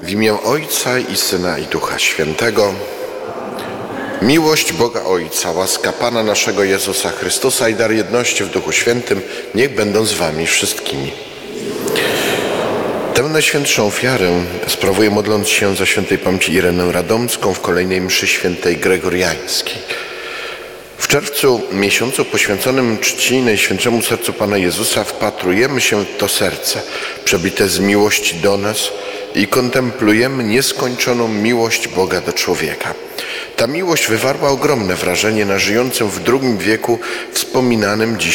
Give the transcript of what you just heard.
W imię Ojca i Syna i Ducha Świętego. Miłość Boga Ojca, łaska Pana naszego Jezusa Chrystusa i dar jedności w Duchu Świętym niech będą z wami wszystkimi. Tę najświętszą ofiarę sprawuję modląc się za świętej pamięci Irenę Radomską w kolejnej mszy świętej gregoriańskiej. W czerwcu, miesiącu poświęconym czci Najświętszemu Sercu Pana Jezusa, wpatrujemy się w to serce przebite z miłości do nas i kontemplujemy nieskończoną miłość Boga do człowieka. Ta miłość wywarła ogromne wrażenie na żyjącym w II wieku wspominanym dziś